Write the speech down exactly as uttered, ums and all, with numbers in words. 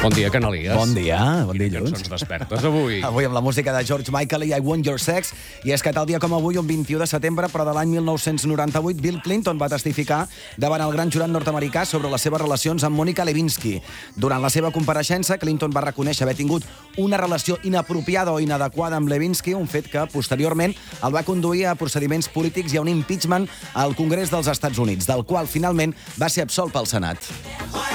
Bon dia, Canalies. Bon dia, bon Quines dilluns. cançons despertes avui? Avui amb la música de George Michael i I Want Your Sex. I és que tal dia com avui, un vint-i-u de setembre, però de l'any mil nou-cents noranta-vuit, Bill Clinton va testificar davant el gran jurat nord-americà sobre les seves relacions amb Monica Lewinsky. Durant la seva compareixença, Clinton va reconèixer haver tingut una relació inapropiada o inadequada amb Lewinsky, un fet que posteriorment el va conduir a procediments polítics i a un impeachment al Congrés dels Estats Units, del qual finalment va ser absolt pel Senat.